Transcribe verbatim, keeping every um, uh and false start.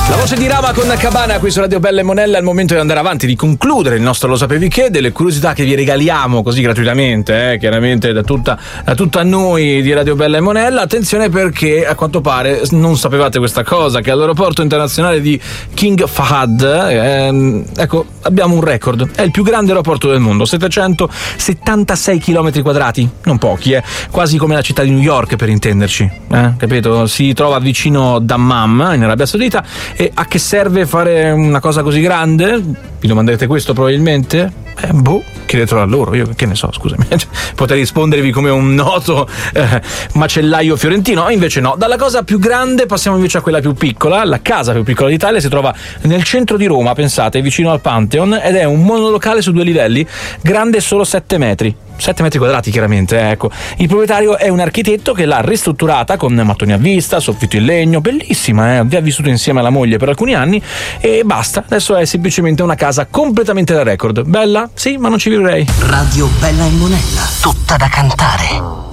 La voce di Rama con Cabana qui su Radio Bella e Monella. È il momento di andare avanti, di concludere il nostro Lo sapevi che, delle curiosità che vi regaliamo così gratuitamente, eh, chiaramente da tutta, da tutta noi di Radio Bella e Monella. Attenzione, perché a quanto pare non sapevate questa cosa, che all'aeroporto internazionale di King Fahd, ehm, ecco, abbiamo un record. È il più grande aeroporto del mondo, settecentosettantasei chilometri quadrati, non pochi, eh, quasi come la città di New York, per intenderci, eh, capito? Si trova vicino Dammam, in Arabia Saudita. E a che serve fare una cosa così grande? Vi domanderete questo probabilmente? Eh, boh, chiedetelo a loro, io che ne so, scusami. Potrei rispondervi come un noto eh, macellaio fiorentino, invece no. Dalla cosa più grande passiamo invece a quella più piccola. La casa più piccola d'Italia si trova nel centro di Roma, pensate, vicino al Pantheon, ed è un monolocale su due livelli, grande solo sette metri. sette metri quadrati, chiaramente, eh, ecco. Il proprietario è un architetto che l'ha ristrutturata con mattoni a vista, soffitto in legno, bellissima, eh. Vi ha vissuto insieme alla moglie per alcuni anni e basta. Adesso è semplicemente una casa completamente da record. Bella? Sì, ma non ci vivrei. Radio Bella e Monella, tutta da cantare.